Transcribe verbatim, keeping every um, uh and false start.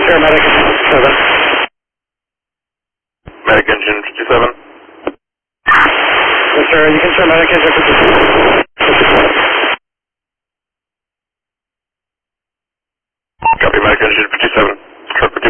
share medic fifty-seven. Medic engine fifty-seven. Yes, sir. You can share medic engine fifty-seven.